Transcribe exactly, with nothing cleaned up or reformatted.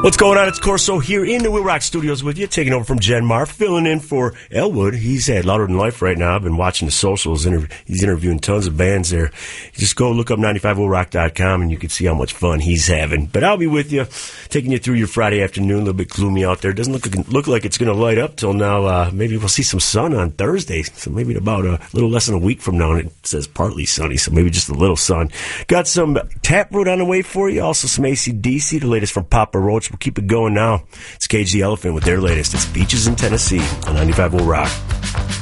What's going on? It's Corso here in the Will Rock Studios with you, taking over from Jen Mar, filling in for Elwood. He's at Louder Than Life right now. I've been watching the socials. Interv- he's interviewing tons of bands there. Just go look up ninety-five will rock dot com and you can see how much fun he's having. But I'll be with you, taking you through your Friday afternoon. A little bit gloomy out there. Doesn't look look like it's going to light up till now. Uh, maybe we'll see some sun on Thursday. So maybe in about a little less than a week from now. And it says partly sunny, so maybe just a little sun. Got some Taproot on the way for you. Also some A C D C, the latest from Papa Roach. We'll keep it going now. It's Cage the Elephant with their latest. It's Beaches in Tennessee on ninety-five will rock.